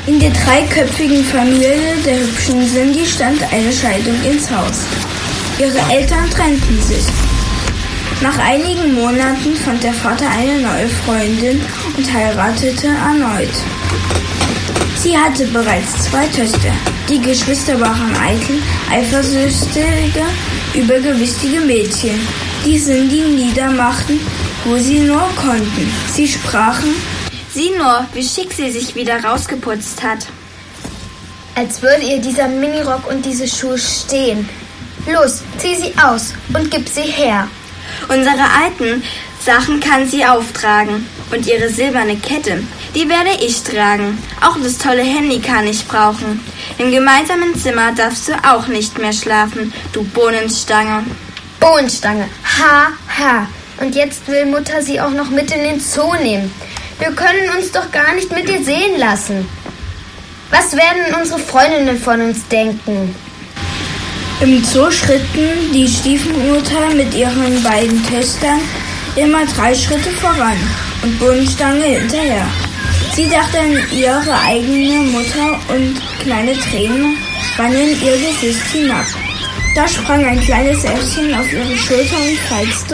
In der dreiköpfigen Familie der hübschen Cindy stand eine Scheidung ins Haus. Ihre Eltern trennten sich. Nach einigen Monaten fand der Vater eine neue Freundin und heiratete erneut. Sie hatte bereits 2 Töchter. Die Geschwister waren eitel, eifersüchtige, übergewichtige Mädchen, die Cindy niedermachten, wo sie nur konnten. Sie sprachen: Sieh nur, wie schick sie sich wieder rausgeputzt hat. Als würde ihr dieser Minirock und diese Schuhe stehen. Los, zieh sie aus und gib sie her. Unsere alten Sachen kann sie auftragen. Und ihre silberne Kette, die werde ich tragen. Auch das tolle Handy kann ich brauchen. Im gemeinsamen Zimmer darfst du auch nicht mehr schlafen, du Bohnenstange. Bohnenstange, ha, ha. Und jetzt will Mutter sie auch noch mit in den Zoo nehmen. Wir können uns doch gar nicht mit ihr sehen lassen. Was werden unsere Freundinnen von uns denken? Im Zoo schritten die Stiefmutter mit ihren beiden Töchtern immer 3 Schritte voran und Bohnenstange hinterher. Sie dachte an ihre eigene Mutter und kleine Tränen rannen ihr Gesicht hinab. Da sprang ein kleines Äffchen auf ihre Schulter und falzte: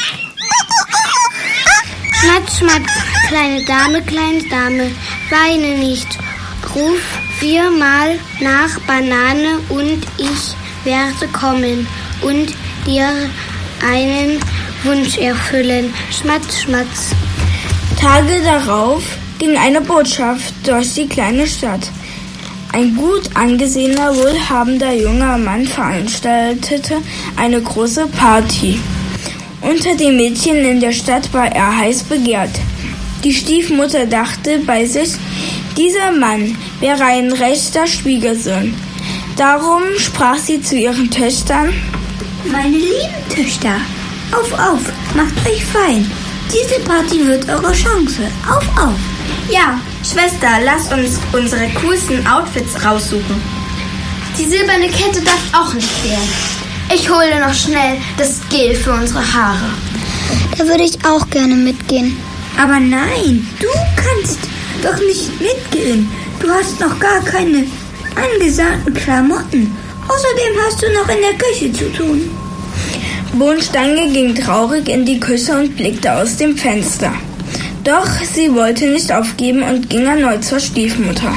Schmatz, schmatz, kleine Dame, weine nicht. Ruf 4-mal nach Banane und ich werde kommen und dir einen Wunsch erfüllen. Schmatz, schmatz. Tage darauf ging eine Botschaft durch die kleine Stadt. Ein gut angesehener, wohlhabender junger Mann veranstaltete eine große Party. Unter den Mädchen in der Stadt war er heiß begehrt. Die Stiefmutter dachte bei sich, dieser Mann wäre ein rechter Schwiegersohn. Darum sprach sie zu ihren Töchtern: Meine lieben Töchter, auf, macht euch fein. Diese Party wird eure Chance. Auf. Ja, Schwester, lasst uns unsere coolsten Outfits raussuchen. Die silberne Kette darf auch nicht fehlen. Ich hole noch schnell das Gel für unsere Haare. Da würde ich auch gerne mitgehen. Aber nein, du kannst doch nicht mitgehen. Du hast noch gar keine angesagten Klamotten. Außerdem hast du noch in der Küche zu tun. Bohnenstange ging traurig in die Küche und blickte aus dem Fenster. Doch sie wollte nicht aufgeben und ging erneut zur Stiefmutter.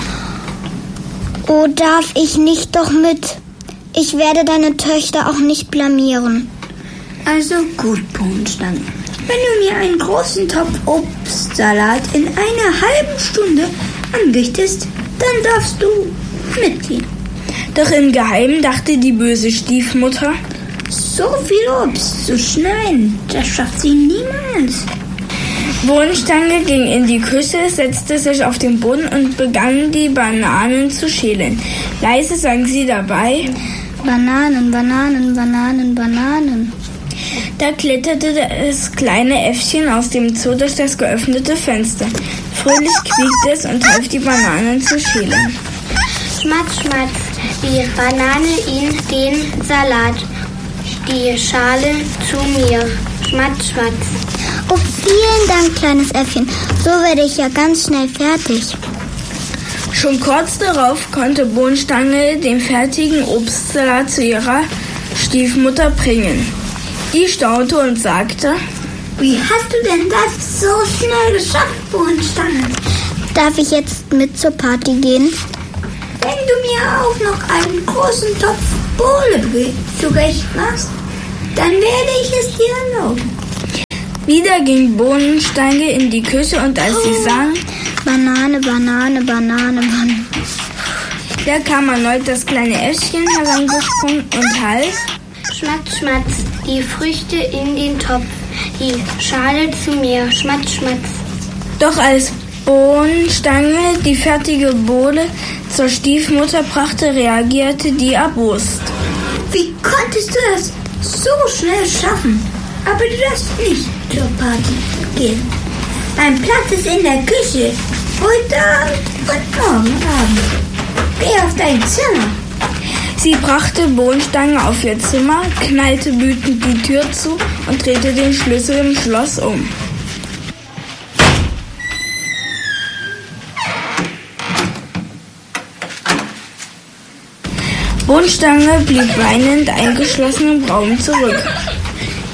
Oh, darf ich nicht doch mit? Ich werde deine Töchter auch nicht blamieren. Also gut, Bohnenstange. Wenn du mir einen großen Topf Obstsalat in einer halben Stunde anrichtest, dann darfst du mitgehen. Doch im Geheimen dachte die böse Stiefmutter: So viel Obst zu schneiden, das schafft sie niemals. Bohnenstange ging in die Küche, setzte sich auf den Boden und begann, die Bananen zu schälen. Leise sang sie dabei: Bananen, Bananen, Bananen, Bananen. Da kletterte das kleine Äffchen aus dem Zoo durch das geöffnete Fenster. Fröhlich quiekte es und half, die Bananen zu schälen. Schmatz, schmatz, die Banane in den Salat, die Schale zu mir. Schmatz, schmatz. Oh, vielen Dank, kleines Äffchen. So werde ich ja ganz schnell fertig. Schon kurz darauf konnte Bohnenstange den fertigen Obstsalat zu ihrer Stiefmutter bringen. Die staunte und sagte: Wie hast du denn das so schnell geschafft, Bohnenstange? Darf ich jetzt mit zur Party gehen? Wenn du mir auch noch einen großen Topf Bohle zurecht machst, dann werde ich es dir erlauben. Wieder ging Bohnenstange in die Küche und als sie sang: Banane, Banane, Banane, Banane. Da kam erneut das kleine Äffchen herangesprungen und half: Schmatz, schmatz, die Früchte in den Topf, die Schale zu mir. Schmatz, schmatz. Doch als Bohnenstange die fertige Bohle zur Stiefmutter brachte, reagierte die erbost. Wie konntest du das so schnell schaffen? Aber du darfst nicht zur Party gehen. Mein Platz ist in der Küche. Heute Abend und morgen Abend. Geh auf dein Zimmer. Sie brachte Bohnenstange auf ihr Zimmer, knallte wütend die Tür zu und drehte den Schlüssel im Schloss um. Bohnenstange blieb weinend eingeschlossen im Raum zurück.